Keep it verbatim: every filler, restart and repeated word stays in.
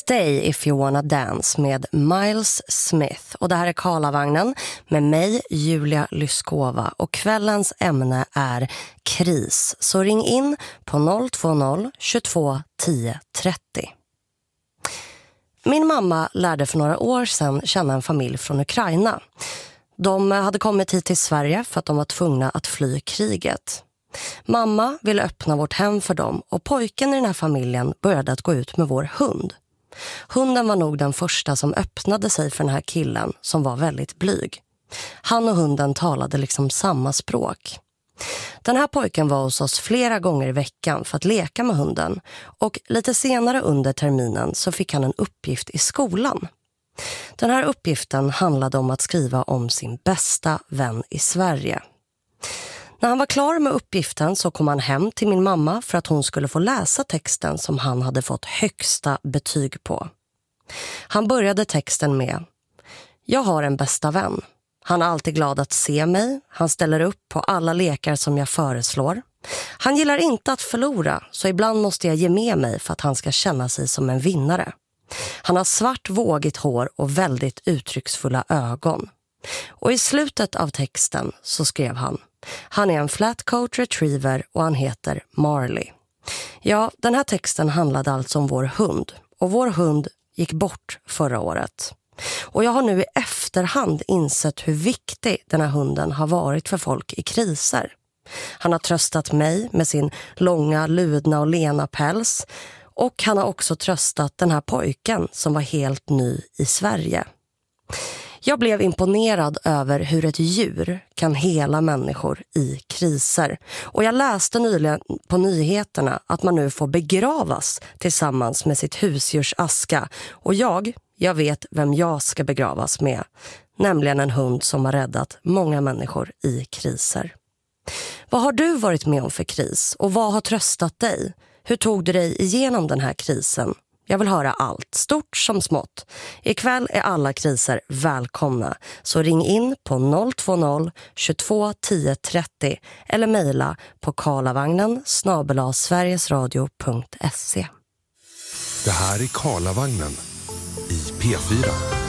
Stay If You Wanna Dance med Miles Smith. Och det här är Karlavagnen med mig, Julia Lyskova. Och kvällens ämne är kris. Så ring in på noll två noll tjugotvå tio trettio. Min mamma lärde för några år sedan känna en familj från Ukraina. De hade kommit hit till Sverige för att de var tvungna att fly kriget. Mamma ville öppna vårt hem för dem och pojken i den här familjen började att gå ut med vår hund. Hunden var nog den första som öppnade sig för den här killen som var väldigt blyg. Han och hunden talade liksom samma språk. Den här pojken var hos oss flera gånger i veckan för att leka med hunden och lite senare under terminen så fick han en uppgift i skolan. Den här uppgiften handlade om att skriva om sin bästa vän i Sverige. När han var klar med uppgiften så kom han hem till min mamma för att hon skulle få läsa texten som han hade fått högsta betyg på. Han började texten med: Jag har en bästa vän. Han är alltid glad att se mig. Han ställer upp på alla lekar som jag föreslår. Han gillar inte att förlora, så ibland måste jag ge med mig för att han ska känna sig som en vinnare. Han har svart vågigt hår och väldigt uttrycksfulla ögon. Och i slutet av texten så skrev han: Han är en flatcoat retriever och han heter Marley. Ja, den här texten handlade alltså om vår hund. Och vår hund gick bort förra året. Och jag har nu i efterhand insett hur viktig den här hunden har varit för folk i kriser. Han har tröstat mig med sin långa, ludna och lena päls. Och han har också tröstat den här pojken som var helt ny i Sverige. Jag blev imponerad över hur ett djur kan hela människor i kriser. Och jag läste nyligen på nyheterna att man nu får begravas tillsammans med sitt husdjurs aska. Och jag, jag vet vem jag ska begravas med. Nämligen en hund som har räddat många människor i kriser. Vad har du varit med om för kris? Och vad har tröstat dig? Hur tog du dig igenom den här krisen? Jag vill höra allt, stort som smått. Ikväll är alla kriser välkomna. Så ring in på noll två noll tjugotvå tio trettio eller mejla på karlavagnen snabel-a sverigesradio punkt se. Det här är Karlavagnen i P fyra.